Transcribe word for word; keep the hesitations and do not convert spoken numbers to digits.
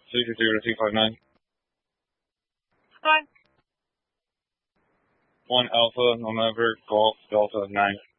three two zero two five nine. Fine. one Alpha, November, Golf, Delta nine.